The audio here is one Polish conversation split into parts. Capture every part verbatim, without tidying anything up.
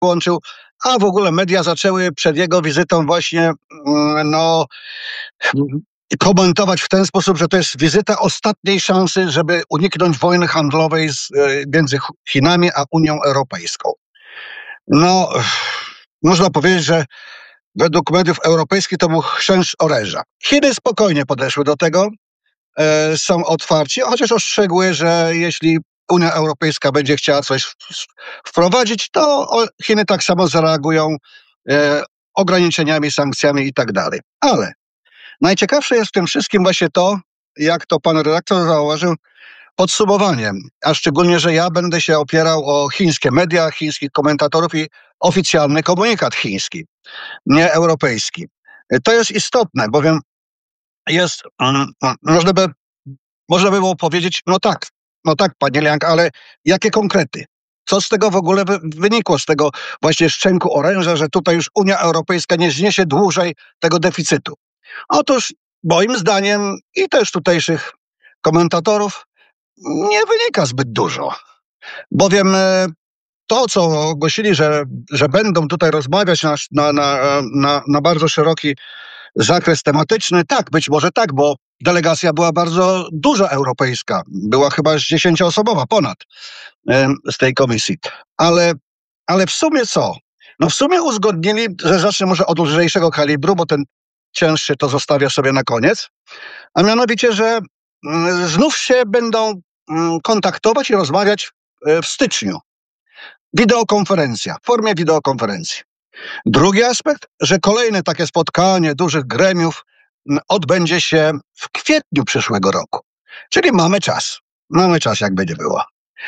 łączył, a w ogóle media zaczęły przed jego wizytą właśnie no, komentować w ten sposób, że to jest wizyta ostatniej szansy, żeby uniknąć wojny handlowej z, między Chinami a Unią Europejską. No, można powiedzieć, że według mediów europejskich to był chrzęszcz oręża. Chiny spokojnie podeszły do tego, e, są otwarci, chociaż ostrzegły, że jeśli Unia Europejska będzie chciała coś wprowadzić, to Chiny tak samo zareagują e, ograniczeniami, sankcjami i tak dalej. Ale najciekawsze jest w tym wszystkim właśnie to, jak to pan redaktor zauważył, podsumowaniem, a szczególnie, że ja będę się opierał o chińskie media, chińskich komentatorów i oficjalny komunikat chiński, nie europejski. To jest istotne, bowiem jest, um, można, by, można by było powiedzieć, no tak, no tak, panie Liang, ale jakie konkrety? Co z tego w ogóle wy, wynikło, z tego właśnie szczęku oręża, że tutaj już Unia Europejska nie zniesie dłużej tego deficytu? Otóż moim zdaniem i też tutejszych komentatorów nie wynika zbyt dużo, bowiem to, co ogłosili, że, że będą tutaj rozmawiać na, na, na, na, na bardzo szeroki zakres tematyczny, tak, być może tak, bo delegacja była bardzo duża europejska, była chyba dziesięcioosobowa ponad z tej komisji, ale, ale w sumie co? No w sumie uzgodnili, że zacznę może od lżejszego kalibru, bo ten cięższy to zostawię sobie na koniec, a mianowicie, że znów się będą kontaktować i rozmawiać w styczniu. Wideokonferencja, w formie wideokonferencji. Drugi aspekt, że kolejne takie spotkanie dużych gremiów odbędzie się w kwietniu przyszłego roku. Czyli mamy czas. Mamy czas, jak będzie było.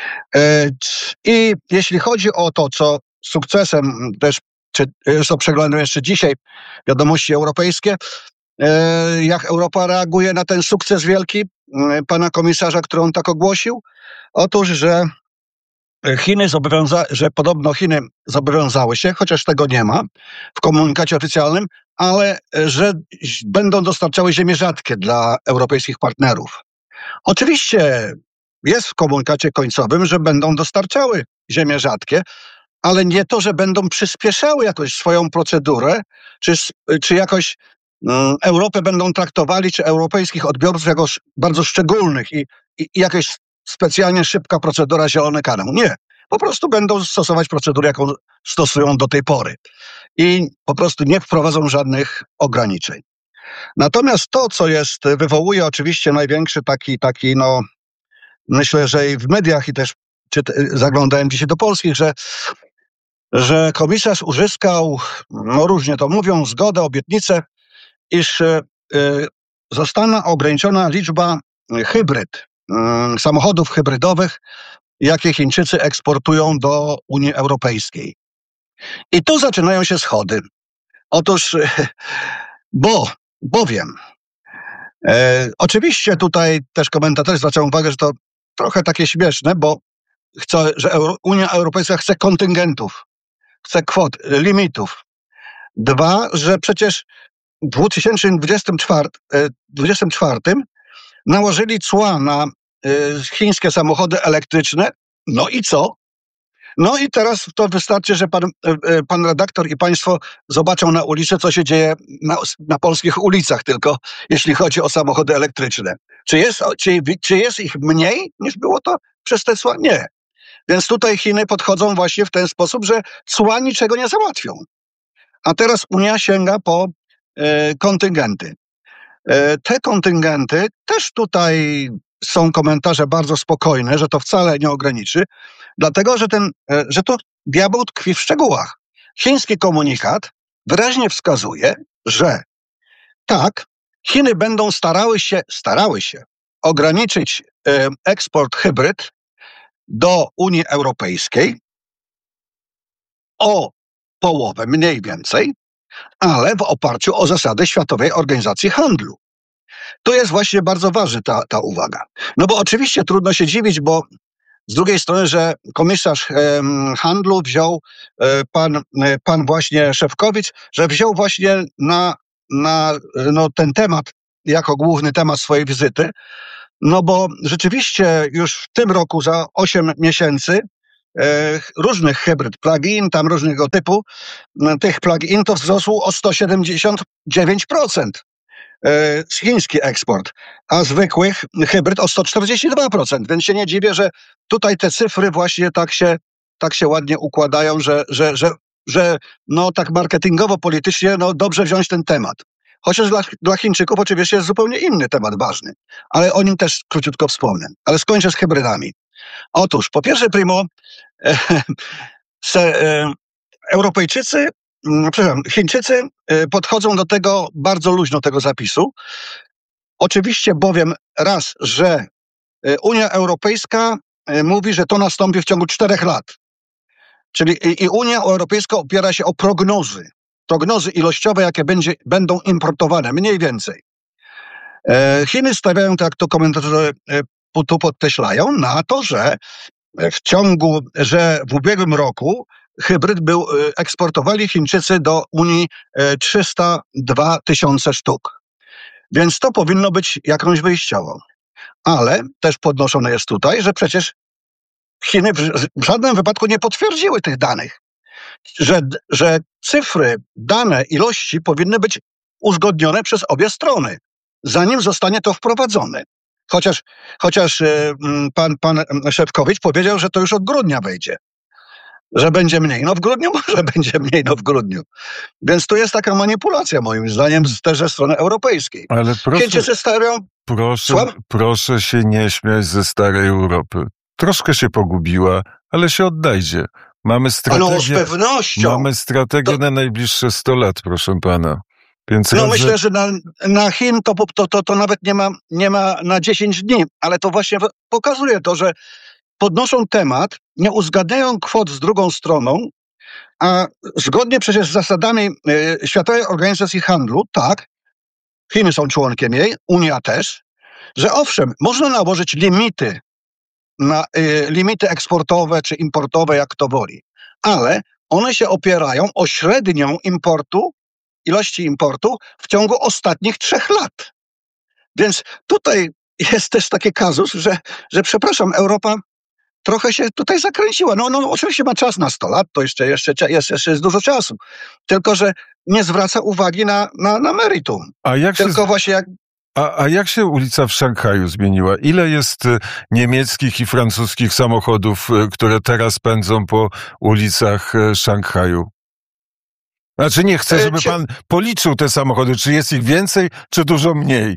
I jeśli chodzi o to, co sukcesem też, czy co przeglądam jeszcze dzisiaj, wiadomości europejskie, jak Europa reaguje na ten sukces wielki pana komisarza, który on tak ogłosił? Otóż, że Chiny zobowiąza- że podobno Chiny zobowiązały się, chociaż tego nie ma w komunikacie oficjalnym, ale że będą dostarczały ziemie rzadkie dla europejskich partnerów. Oczywiście jest w komunikacie końcowym, że będą dostarczały ziemie rzadkie, ale nie to, że będą przyspieszały jakoś swoją procedurę, czy, czy jakoś um, Europę będą traktowali, czy europejskich odbiorców jako bardzo szczególnych i, i, i jakaś specjalnie szybka procedura zielony kanał. Nie. Po prostu będą stosować procedurę, jaką stosują do tej pory. I po prostu nie wprowadzą żadnych ograniczeń. Natomiast to, co jest, wywołuje oczywiście największy taki, taki no, myślę, że i w mediach, i też czy, zaglądałem dzisiaj do polskich, że, że komisarz uzyskał, no różnie to mówią, zgodę, obietnicę, iż y, zostanie ograniczona liczba hybryd, y, samochodów hybrydowych, jakie Chińczycy eksportują do Unii Europejskiej. I tu zaczynają się schody. Otóż, bo, bowiem, e, oczywiście tutaj też komentatorzy zwracają uwagę, że to trochę takie śmieszne, bo chce, że Euro, Unia Europejska chce kontyngentów, chce kwot, limitów. Dwa, że przecież w dwa tysiące dwudziestym czwartym nałożyli cła na y, chińskie samochody elektryczne. No i co? No i teraz to wystarczy, że pan, pan redaktor i państwo zobaczą na ulicy, co się dzieje na, na polskich ulicach tylko, jeśli chodzi o samochody elektryczne. Czy jest, czy, czy jest ich mniej niż było to przez te cła? Nie. Więc tutaj Chiny podchodzą właśnie w ten sposób, że cła niczego nie załatwią. A teraz Unia sięga po e, kontyngenty. E, te kontyngenty też tutaj są komentarze bardzo spokojne, że to wcale nie ograniczy, dlatego że, ten, że to diabeł tkwi w szczegółach. Chiński komunikat wyraźnie wskazuje, że tak, Chiny będą starały się, starały się ograniczyć e, eksport hybryd do Unii Europejskiej o połowę mniej więcej, ale w oparciu o zasady Światowej Organizacji Handlu. Tu jest właśnie bardzo ważna ta, ta uwaga. No bo oczywiście trudno się dziwić, bo z drugiej strony, że komisarz e, handlu wziął e, pan, e, pan właśnie Szefczowicz, że wziął właśnie na, na no, ten temat jako główny temat swojej wizyty, no bo rzeczywiście już w tym roku za osiem miesięcy e, różnych hybryd, plug-in, tam różnego typu, tych plug-in to wzrosło o sto siedemdziesiąt dziewięć procent. Chiński eksport, a zwykłych hybryd o sto czterdzieści dwa procent, więc się nie dziwię, że tutaj te cyfry właśnie tak się, tak się ładnie układają, że, że, że, że no tak marketingowo, politycznie no dobrze wziąć ten temat. Chociaż dla, dla Chińczyków oczywiście jest zupełnie inny temat ważny, ale o nim też króciutko wspomnę. Ale skończę z hybrydami. Otóż, po pierwsze, primo, e, se, e, Europejczycy, przepraszam, Chińczycy podchodzą do tego bardzo luźno, tego zapisu. Oczywiście bowiem raz, że Unia Europejska mówi, że to nastąpi w ciągu czterech lat. Czyli i Unia Europejska opiera się o prognozy. Prognozy ilościowe, jakie będzie, będą importowane, mniej więcej. Chiny stawiają, tak jak to komentatorzy tu podkreślają, na to, że w ciągu, że w ubiegłym roku hybryd był, eksportowali Chińczycy do Unii trzysta dwa tysiące sztuk. Więc to powinno być jakąś wyjściową. Ale też podnoszone jest tutaj, że przecież Chiny w żadnym wypadku nie potwierdziły tych danych. Że, że cyfry, dane, ilości powinny być uzgodnione przez obie strony, zanim zostanie to wprowadzone. Chociaż, chociaż pan, pan Szefkowicz powiedział, że to już od grudnia wejdzie. Że będzie mniej. No w grudniu może będzie mniej, no w grudniu. Więc to jest taka manipulacja moim zdaniem też ze strony europejskiej. Ale proszę, Chińczycy stawiają... proszę, proszę się nie śmiać ze starej Europy. Troszkę się pogubiła, ale się odnajdzie. Mamy strategię, no, z pewnością. Mamy strategię to... na najbliższe sto lat, proszę pana. Więc no radzę... myślę, że na, na Chin to, to, to, to nawet nie ma, nie ma na dziesięć dni, ale to właśnie pokazuje to, że podnoszą temat, nie uzgadniają kwot z drugą stroną, a zgodnie przecież z zasadami y, Światowej Organizacji Handlu, tak, Chiny są członkiem jej, Unia też, że owszem, można nałożyć limity na y, limity eksportowe czy importowe, jak to woli, ale one się opierają o średnią importu, ilości importu w ciągu ostatnich trzech lat. Więc tutaj jest też taki kazus, że, że przepraszam, Europa trochę się tutaj zakręciła. No, no oczywiście ma czas na sto lat, to jeszcze, jeszcze, jest, jeszcze jest dużo czasu. Tylko że nie zwraca uwagi na, na, na meritum. A jak Tylko się... właśnie jak... A, a jak się ulica w Szanghaju zmieniła? Ile jest niemieckich i francuskich samochodów, które teraz pędzą po ulicach Szanghaju? Znaczy nie chcę, żeby pan policzył te samochody. Czy jest ich więcej, czy dużo mniej?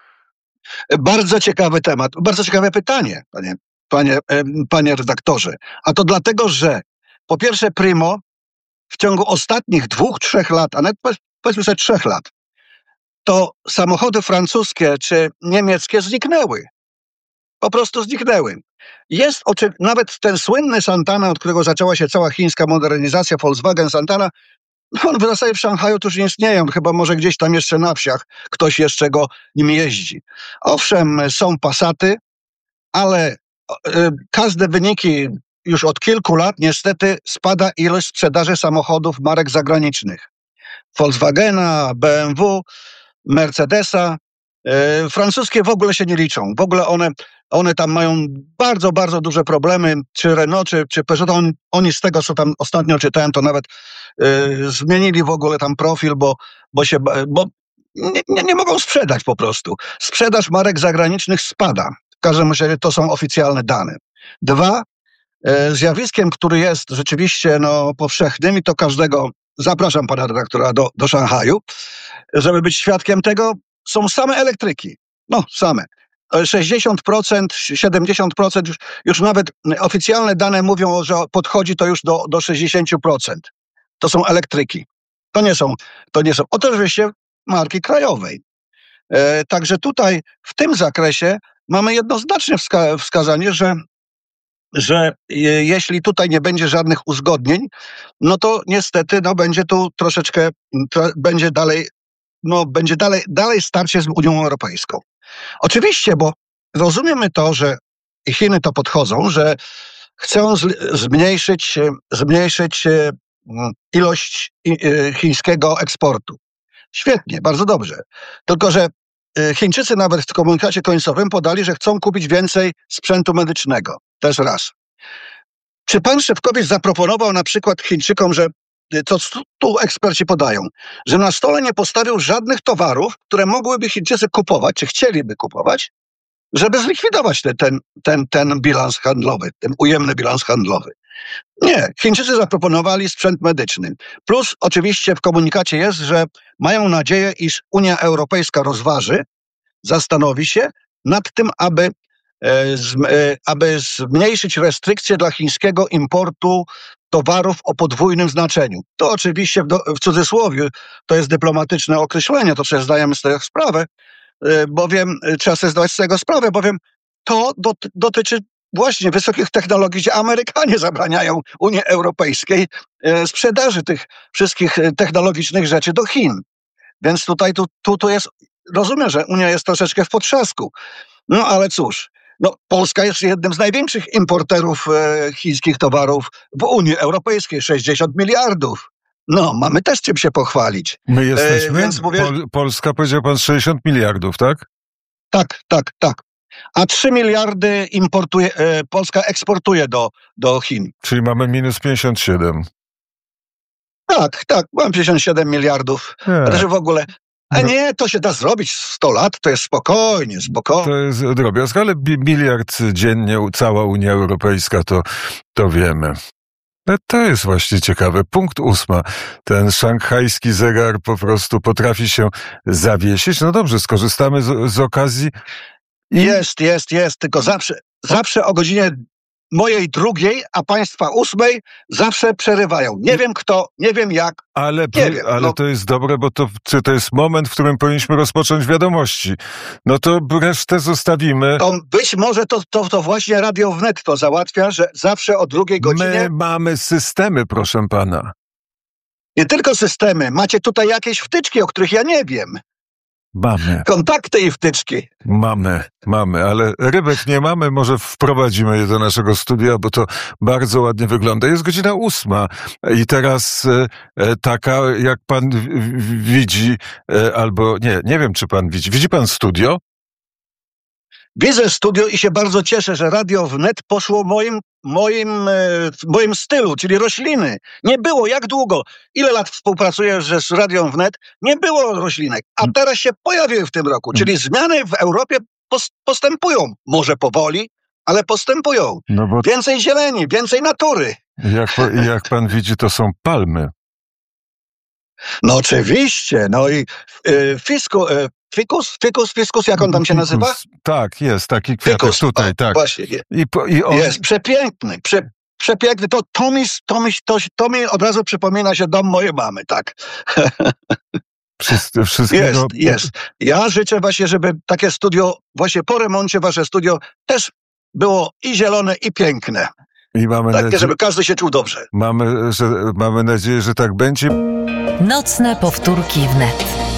Bardzo ciekawy temat, bardzo ciekawe pytanie, panie, panie, panie redaktorze. A to dlatego, że po pierwsze primo, w ciągu ostatnich dwóch, trzech lat, a nawet powiedzmy sobie trzech lat, to samochody francuskie czy niemieckie zniknęły. Po prostu zniknęły. Jest oczy... nawet ten słynny Santana, od którego zaczęła się cała chińska modernizacja, Volkswagen Santana, no on w zasadzie w Szanghaju to już nie istnieje, chyba może gdzieś tam jeszcze na wsiach ktoś jeszcze go nim jeździ. Owszem, są Passaty, ale y, każde wyniki już od kilku lat niestety spada ilość sprzedaży samochodów marek zagranicznych. Volkswagena, B M W, Mercedesa. E, francuskie w ogóle się nie liczą. W ogóle one, one tam mają bardzo, bardzo duże problemy, czy Renault, czy, czy Peugeot. On, oni z tego, co tam ostatnio czytałem, to nawet e, zmienili w ogóle tam profil, bo, bo, się, bo nie, nie, nie mogą sprzedać po prostu. Sprzedaż marek zagranicznych spada. W każdym razie to są oficjalne dane. Dwa, e, zjawiskiem, który jest rzeczywiście no, powszechnym i to każdego, zapraszam pana redaktora do, do Szanghaju, żeby być świadkiem tego, są same elektryki. No, same. sześćdziesiąt procent, siedemdziesiąt procent, już, już nawet oficjalne dane mówią, że podchodzi to już do, do sześćdziesiąt procent. To są elektryki. To nie są, to nie są. Oczywiście marki krajowej. E, także tutaj w tym zakresie mamy jednoznaczne wska- wskazanie, że że jeśli tutaj nie będzie żadnych uzgodnień, no to niestety no, będzie tu troszeczkę, tro, będzie dalej, no, będzie dalej, dalej starcie z Unią Europejską. Oczywiście, bo rozumiemy to, że Chiny to podchodzą, że chcą z, zmniejszyć, zmniejszyć ilość chińskiego eksportu. Świetnie, bardzo dobrze. Tylko że Chińczycy nawet w komunikacie końcowym podali, że chcą kupić więcej sprzętu medycznego. Też raz. czy pan Szefkowicz zaproponował na przykład Chińczykom, że co tu eksperci podają, że na stole nie postawił żadnych towarów, które mogłyby Chińczycy kupować, czy chcieliby kupować, żeby zlikwidować te, ten, ten, ten bilans handlowy, ten ujemny bilans handlowy. Nie, Chińczycy zaproponowali sprzęt medyczny. Plus oczywiście w komunikacie jest, że mają nadzieję, iż Unia Europejska rozważy, zastanowi się nad tym, aby, e, z, e, aby zmniejszyć restrykcje dla chińskiego importu towarów o podwójnym znaczeniu. To oczywiście w, do, w cudzysłowie to jest dyplomatyczne określenie, to sobie zdajemy z tego sprawę, e, bowiem trzeba sobie zdawać z tego sprawę, bowiem to dot, dotyczy właśnie wysokich technologii, gdzie Amerykanie zabraniają Unii Europejskiej e, sprzedaży tych wszystkich technologicznych rzeczy do Chin. Więc tutaj tu, tu, tu jest, rozumiem, że Unia jest troszeczkę w potrzasku. No ale cóż, no, Polska jest jednym z największych importerów e, chińskich towarów w Unii Europejskiej, sześćdziesiąt miliardów. No, mamy też czym się pochwalić. My jesteśmy, e, więc mówię, Pol- Polska, powiedział pan, sześćdziesiąt miliardów, tak? Tak, tak, tak. A trzy miliardy importuje, e, Polska eksportuje do, do Chin. Czyli mamy minus pięćdziesiąt siedem. Tak, tak, mam pięćdziesiąt siedem miliardów. Nie. Że w ogóle, a No. nie, to się da zrobić w sto lat, to jest spokojnie, spokojnie. To jest drobiazg, ale bi- miliard dziennie, cała Unia Europejska, to, to wiemy. No to jest właśnie ciekawe. Punkt ósma. Ten szanghajski zegar po prostu potrafi się zawiesić. No dobrze, skorzystamy z, z okazji. I... Jest, jest, jest, tylko zawsze, zawsze o godzinie mojej drugiej, a państwa ósmej zawsze przerywają. Nie wiem kto, nie wiem jak. Ale, Nie wiem, ale no. to jest dobre, bo to, to jest moment, w którym powinniśmy rozpocząć wiadomości. No to resztę zostawimy. To być może to, to, to właśnie Radio Wnet to załatwia, że zawsze o drugiej godzinie... My mamy systemy, proszę pana. Nie tylko systemy, macie tutaj jakieś wtyczki, o których ja nie wiem. Mamy. Kontakty i wtyczki. Mamy, mamy, ale rybek nie mamy, może wprowadzimy je do naszego studia, bo to bardzo ładnie wygląda. Jest godzina ósma i teraz e, taka, jak pan w, w, widzi, e, albo nie, nie wiem, czy pan widzi. Widzi pan studio? Widzę studio i się bardzo cieszę, że Radio Wnet poszło moim, moim, e, w moim stylu, czyli rośliny. Nie było, jak długo? Ile lat współpracuję że z Radią Wnet? Nie było roślinek, a teraz się pojawiły w tym roku, czyli zmiany w Europie pos- postępują. Może powoli, ale postępują. No bo Więcej zieleni, więcej natury. jak, jak pan widzi, to są palmy. No oczywiście, no i y, fisku, y, fikus, fikus, fiskus, jak on tam się nazywa? Fikus, tak, jest taki kwiatek Fikus, tutaj, o, tak. Właśnie, I, po, i on... jest przepiękny, prze, przepiękny. To, to, mi, to, mi, to, to mi od razu przypomina się dom mojej mamy, tak. Wszyscy, wszystkiego... Jest, jest. Ja życzę właśnie, żeby takie studio, właśnie po remoncie wasze studio też było i zielone, i piękne. I mamy Takie, nadzieję, żeby każdy się czuł dobrze. mamy, że, mamy nadzieję, że tak będzie. Nocne powtórki wnet.